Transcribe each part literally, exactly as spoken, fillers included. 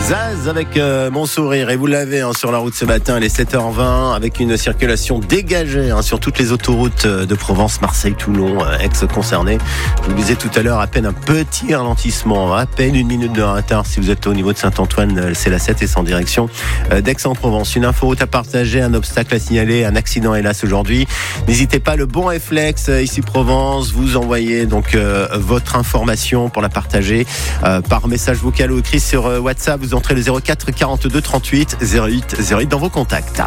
Zaz avec euh, mon sourire, et vous l'avez hein, sur la route ce matin, il est sept heures vingt avec une circulation dégagée hein, sur toutes les autoroutes de Provence, Marseille, Toulon, euh, Aix concernés. Je vous disais tout à l'heure, à peine un petit ralentissement, à peine une minute de retard si vous êtes au niveau de Saint-Antoine, c'est la sept et sans direction euh, d'Aix-en-Provence. Une inforoute à partager, un obstacle à signaler, un accident hélas aujourd'hui. N'hésitez pas, le bon réflexe euh, ici Provence, vous envoyez donc euh, votre information pour la partager euh, par message vocal ou écrit sur euh, WhatsApp. Vous entrez le zéro quatre quarante-deux trente-huit zéro huit zéro huit dans vos contacts.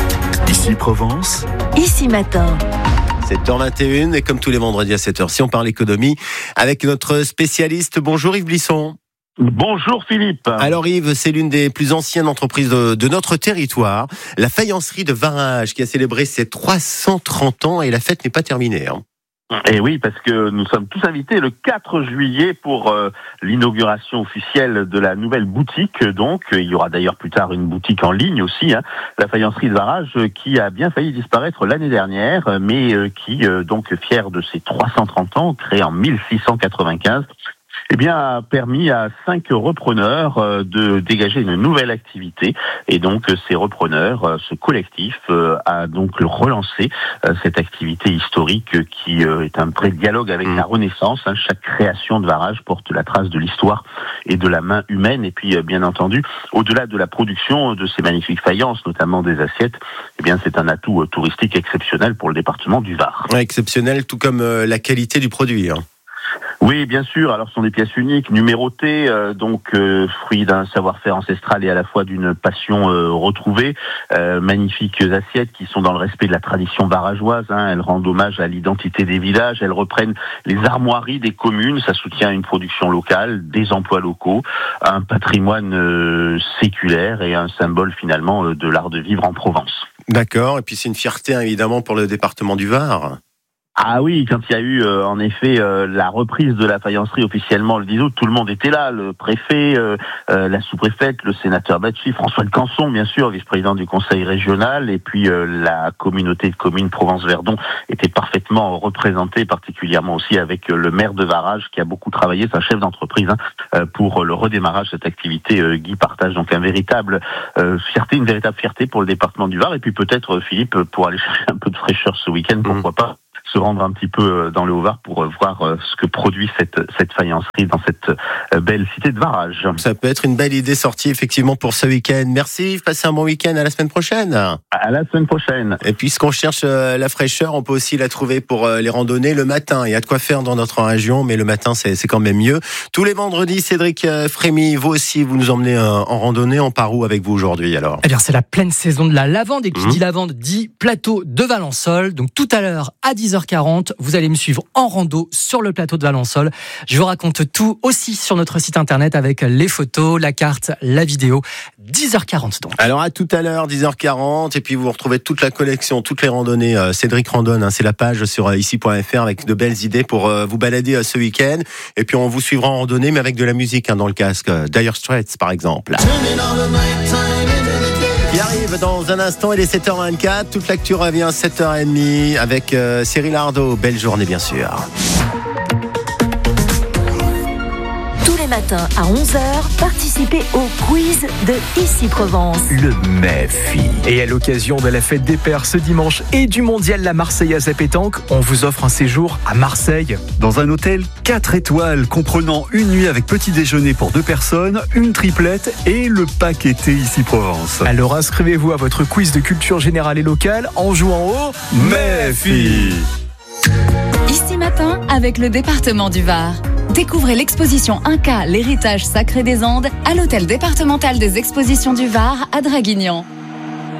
Ici Provence. Ici matin. sept heures vingt et une et comme tous les vendredis à cette heure-ci, on parle économie avec notre spécialiste. Bonjour Yves Blisson. Bonjour Philippe. Alors Yves, c'est l'une des plus anciennes entreprises de, de notre territoire, la faïencerie de Varage, qui a célébré ses trois cent trente ans et la fête n'est pas terminée. Hein. Et oui, parce que nous sommes tous invités le quatre juillet pour euh, l'inauguration officielle de la nouvelle boutique. Donc, il y aura d'ailleurs plus tard une boutique en ligne aussi, hein, la faïencerie de Varage, qui a bien failli disparaître l'année dernière, mais euh, qui, euh, donc, fière de ses trois cent trente ans, créée en mille six cent quatre-vingt-quinze, eh bien, a permis à cinq repreneurs euh, de dégager une nouvelle activité. Et donc, ces repreneurs, euh, ce collectif, euh, a donc relancé euh, cette activité historique euh, qui euh, est un vrai dialogue avec mmh. la Renaissance. Hein. Chaque création de Varage porte la trace de l'histoire et de la main humaine. Et puis, euh, bien entendu, au-delà de la production de ces magnifiques faïences, notamment des assiettes, eh bien, c'est un atout euh, touristique exceptionnel pour le département du Var. Ouais, exceptionnel, tout comme euh, la qualité du produit. Hein. Oui, bien sûr. Alors, ce sont des pièces uniques, numérotées, euh, donc euh, fruits d'un savoir-faire ancestral et à la fois d'une passion euh, retrouvée. Euh, magnifiques assiettes qui sont dans le respect de la tradition varageoise. Hein. Elles rendent hommage à l'identité des villages. Elles reprennent les armoiries des communes. Ça soutient une production locale, des emplois locaux, un patrimoine euh, séculaire et un symbole finalement euh, de l'art de vivre en Provence. D'accord. Et puis c'est une fierté évidemment pour le département du Var. Ah oui, quand il y a eu euh, en effet euh, la reprise de la faïencerie officiellement le dix août, tout le monde était là, le préfet, euh, euh, la sous-préfète, le sénateur Batchy, François de Canson bien sûr, vice-président du conseil régional, et puis euh, la communauté de communes Provence-Verdon était parfaitement représentée, particulièrement aussi avec euh, le maire de Varage qui a beaucoup travaillé, c'est un chef d'entreprise, hein, euh, pour le redémarrage de cette activité. euh, Guy partage donc un véritable euh, fierté, une véritable fierté pour le département du Var, et puis peut-être euh, Philippe, pour aller chercher un peu de fraîcheur ce week-end, pourquoi mmh. pas se rendre un petit peu dans le Haut-Var pour voir ce que produit cette, cette faïencerie dans cette belle cité de Varage. Ça peut être une belle idée sortie effectivement pour ce week-end. Merci Yves, passez un bon week-end, à la semaine prochaine. À la semaine prochaine. Et puisqu'on cherche la fraîcheur, on peut aussi la trouver pour les randonnées le matin. Il y a de quoi faire dans notre région, mais le matin c'est, c'est quand même mieux. Tous les vendredis, Cédric Frémy, vous aussi vous nous emmenez en randonnée. On part où avec vous aujourd'hui alors ? Eh bien c'est la pleine saison de la lavande, et qui mmh. dit lavande dit plateau de Valençol. Donc tout à l'heure à dix heures quarante, vous allez me suivre en rando sur le plateau de Valençol. Je vous raconte tout aussi sur notre site internet avec les photos, la carte, la vidéo. dix heures quarante donc. Alors à tout à l'heure, dix heures quarante, et puis vous retrouvez toute la collection, toutes les randonnées. Euh, Cédric Randonne, hein, c'est la page sur euh, ici point f r avec de belles idées pour euh, vous balader euh, ce week-end. Et puis on vous suivra en randonnée, mais avec de la musique hein, dans le casque. Euh, Dire Straits par exemple. Il arrive dans un instant, il est sept heures vingt-quatre. Toute l'actu revient à sept heures trente avec euh, Cyril Ardo. Belle journée, bien sûr. Tous les matins à onze heures, participez au quiz de Ici Provence. Le Méfi. Et à l'occasion de la fête des Pères ce dimanche et du mondial La Marseillaise à pétanque, on vous offre un séjour à Marseille. Dans un hôtel quatre étoiles comprenant une nuit avec petit déjeuner pour deux personnes, une triplette et le pack été Ici Provence. Alors inscrivez-vous à votre quiz de culture générale et locale en jouant au Méfi. Ici matin avec le département du Var. Découvrez l'exposition Inca, l'héritage sacré des Andes à l'hôtel départemental des expositions du Var à Draguignan.